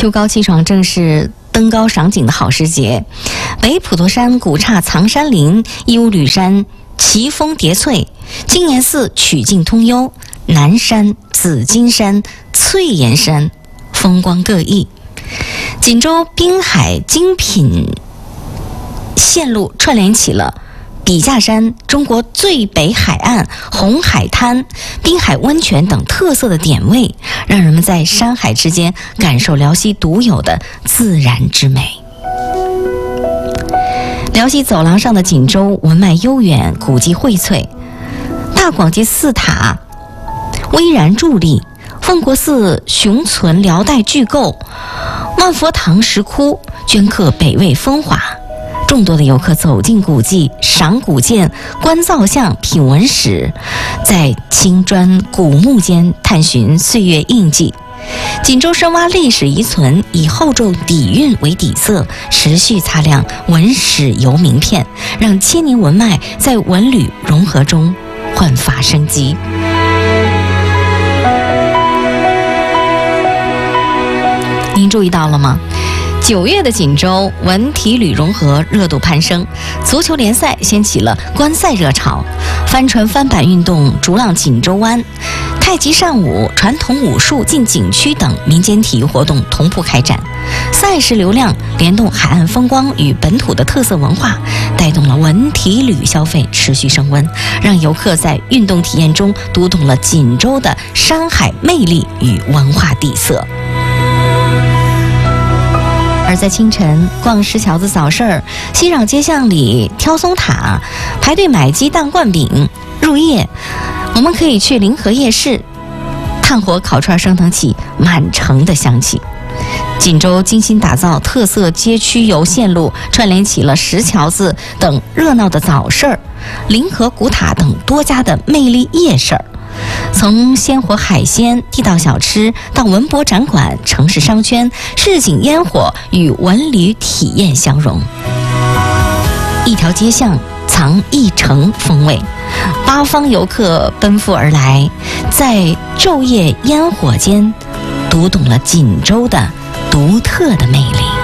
秋高气爽，正是登高赏景的好时节。北普陀山古刹藏山林，义乌吕山奇峰叠翠，青岩寺曲径通幽，南山、紫金山、翠岩山风光各异。锦州滨海精品线路串联起了笔架山、中国最北海岸、红海滩、滨海温泉等特色的点位，让人们在山海之间感受辽西独有的自然之美。辽西走廊上的锦州文脉悠远，古迹荟萃，大广济寺塔巍然伫立，奉国寺雄存辽代巨构，万佛堂石窟镌刻北魏风华。众多的游客走进古迹，赏古建、观造像、品文史，在青砖古木间探寻岁月印记。锦州深挖历史遗存，以厚重底蕴为底色，持续擦亮文史游名片，让千年文脉在文旅融合中焕发生机。您注意到了吗？9月的锦州文体旅融合热度攀升，足球联赛掀起了观赛热潮，帆船翻板运动逐浪锦州湾，太极扇舞、传统武术进景区等民间体育活动同步开展，赛事流量联动海岸风光与本土的特色文化，带动了文体旅消费持续升温，让游客在运动体验中读懂了锦州的山海魅力与文化底色。而在清晨逛石桥子早市儿，熙攘街巷里挑松塔，排队买鸡蛋灌饼。入夜，我们可以去临河夜市，炭火烤串升腾起满城的香气。锦州精心打造特色街区游线路，串联起了石桥子等热闹的早市儿、临河古塔等多家的魅力夜市儿。从鲜活海鲜、地道小吃到文博展馆、城市商圈，市井烟火与文旅体验相融，一条街巷藏一城风味，八方游客奔赴而来，在昼夜烟火间读懂了锦州的独特的魅力。